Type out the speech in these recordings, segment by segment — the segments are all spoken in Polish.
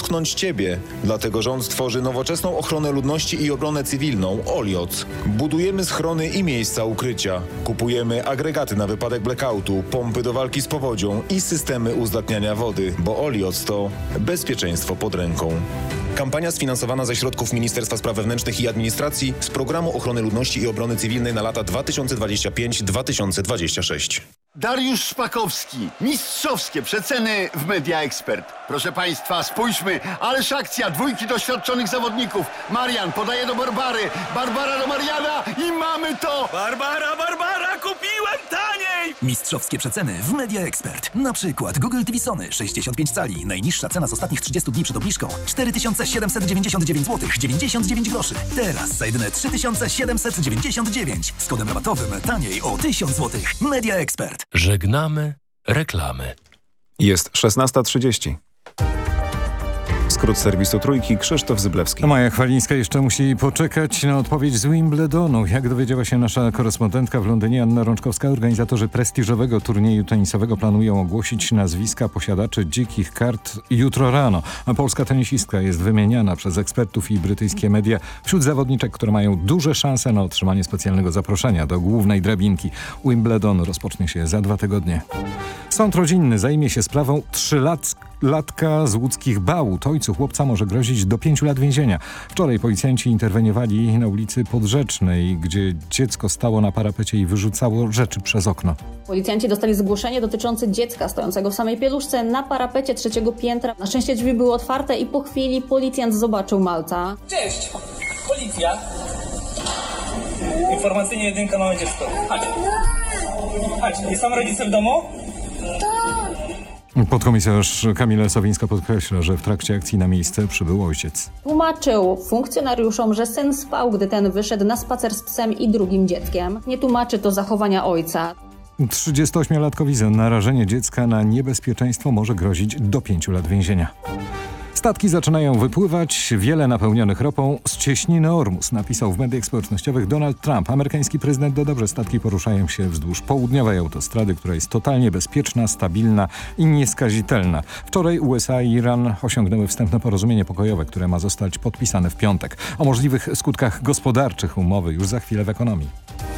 dotknąć Ciebie. Dlatego rząd stworzy nowoczesną ochronę ludności i obronę cywilną OLIOC. Budujemy schrony i miejsca ukrycia. Kupujemy agregaty na wypadek blackoutu, pompy do walki z powodzią i systemy uzdatniania wody, bo OLIOC to bezpieczeństwo pod ręką. Kampania sfinansowana ze środków Ministerstwa Spraw Wewnętrznych i Administracji z Programu Ochrony Ludności i Obrony Cywilnej na lata 2025-2026. Dariusz Szpakowski. Mistrzowskie przeceny w Media Expert. Proszę Państwa, spójrzmy. Ależ akcja. Dwójki doświadczonych zawodników. Marian podaje do Barbary. Barbara do Mariana i mamy to! Barbara, kupiłem taniej! Mistrzowskie przeceny w Media Expert. Na przykład Google TV Sony 65 cali. Najniższa cena z ostatnich 30 dni przed obniżką 4799 zł 99 groszy. Teraz za jedyne 3799 z kodem rabatowym taniej o 1000 zł. Media Expert. Żegnamy reklamy. Jest 16:30. Skrót serwisu Trójki, Krzysztof Zyblewski. Maja Chwalińska jeszcze musi poczekać na odpowiedź z Wimbledonu. Jak dowiedziała się nasza korespondentka w Londynie Anna Rączkowska, organizatorzy prestiżowego turnieju tenisowego planują ogłosić nazwiska posiadaczy dzikich kart jutro rano. A polska tenisistka jest wymieniana przez ekspertów i brytyjskie media wśród zawodniczek, które mają duże szanse na otrzymanie specjalnego zaproszenia do głównej drabinki. Wimbledon rozpocznie się za 2 tygodnie. Sąd rodzinny zajmie się sprawą 3-latka z łódzkich Bałut. Ojcu chłopca może grozić do 5 lat więzienia. Wczoraj policjanci interweniowali na ulicy Podrzecznej, gdzie dziecko stało na parapecie i wyrzucało rzeczy przez okno. Policjanci dostali zgłoszenie dotyczące dziecka stojącego w samej pieluszce na parapecie 3. piętra. Na szczęście drzwi były otwarte i po chwili policjant zobaczył malca. Cześć! Policja! Informacyjnie jedynka, mamy dziecko. Chodź. Jest sam rodzice w domu? Podkomisarz Kamila Sowińska podkreśla, że w trakcie akcji na miejsce przybył ojciec. Tłumaczył funkcjonariuszom, że syn spał, gdy ten wyszedł na spacer z psem i drugim dzieckiem. Nie tłumaczy to zachowania ojca. 38-latkowi za narażenie dziecka na niebezpieczeństwo może grozić do 5 lat więzienia. Statki zaczynają wypływać, wiele napełnionych ropą z cieśniny Ormus, napisał w mediach społecznościowych Donald Trump. Amerykański prezydent dodał, że statki poruszają się wzdłuż południowej autostrady, która jest totalnie bezpieczna, stabilna i nieskazitelna. Wczoraj USA i Iran osiągnęły wstępne porozumienie pokojowe, które ma zostać podpisane w piątek. O możliwych skutkach gospodarczych umowy już za chwilę w ekonomii.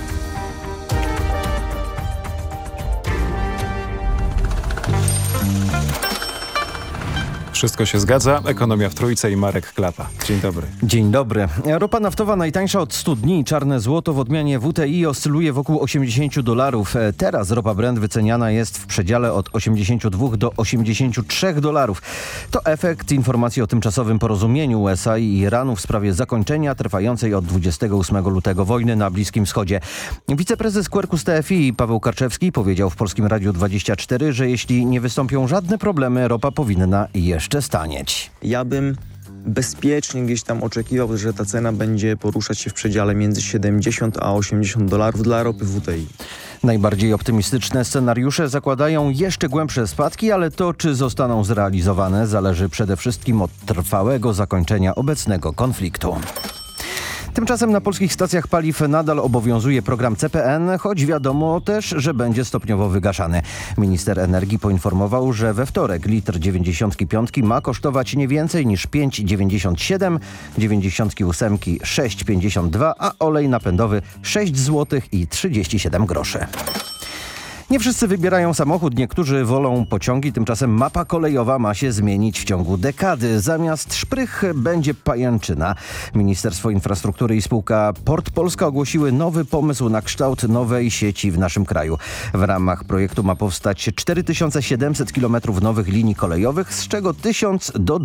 Wszystko się zgadza. Ekonomia w Trójce i Marek Klapa. Dzień dobry. Dzień dobry. Ropa naftowa najtańsza od 100 dni. Czarne złoto w odmianie WTI oscyluje wokół $80. Teraz ropa Brent wyceniana jest w przedziale od 82 do $83. To efekt informacji o tymczasowym porozumieniu USA i Iranu w sprawie zakończenia trwającej od 28 lutego wojny na Bliskim Wschodzie. Wiceprezes Quercus TFI Paweł Karczewski powiedział w Polskim Radiu 24, że jeśli nie wystąpią żadne problemy, ropa powinna jeszcze stanieć. Ja bym bezpiecznie gdzieś tam oczekiwał, że ta cena będzie poruszać się w przedziale między 70 a $80 dla ropy WTI. Najbardziej optymistyczne scenariusze zakładają jeszcze głębsze spadki, ale to, czy zostaną zrealizowane, zależy przede wszystkim od trwałego zakończenia obecnego konfliktu. Tymczasem na polskich stacjach paliw nadal obowiązuje program CPN, choć wiadomo też, że będzie stopniowo wygaszany. Minister energii poinformował, że we wtorek litr 95 ma kosztować nie więcej niż 5,97, 98 6,52, a olej napędowy 6 zł i 37 groszy. Nie wszyscy wybierają samochód, niektórzy wolą pociągi, tymczasem mapa kolejowa ma się zmienić w ciągu dekady. Zamiast szprych będzie pajęczyna. Ministerstwo Infrastruktury i spółka Port Polska ogłosiły nowy pomysł na kształt nowej sieci w naszym kraju. W ramach projektu ma powstać 4700 km nowych linii kolejowych, z czego 1000 do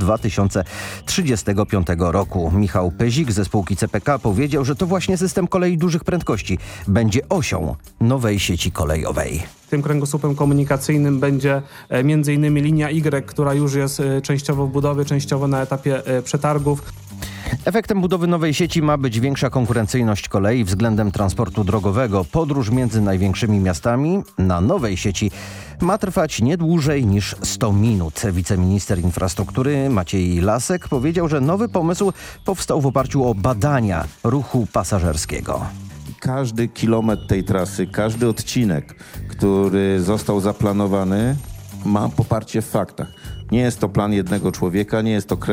2035 roku. Michał Pyzik ze spółki CPK powiedział, że to właśnie system kolei dużych prędkości będzie osią nowej sieci kolejowej. Tym kręgosłupem komunikacyjnym będzie m.in. linia Y, która już jest częściowo w budowie, częściowo na etapie przetargów. Efektem budowy nowej sieci ma być większa konkurencyjność kolei względem transportu drogowego. Podróż między największymi miastami na nowej sieci ma trwać nie dłużej niż 100 minut. Wiceminister infrastruktury Maciej Lasek powiedział, że nowy pomysł powstał w oparciu o badania ruchu pasażerskiego. Każdy kilometr tej trasy, każdy odcinek, który został zaplanowany, ma poparcie w faktach. Nie jest to plan jednego człowieka, nie jest to